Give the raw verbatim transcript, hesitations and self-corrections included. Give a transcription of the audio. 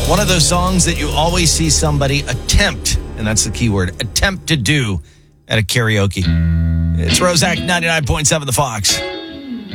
One of those songs that you always see somebody attempt, and that's the key word, attempt to do at a karaoke. It's Rosak ninety-nine point seven The Fox.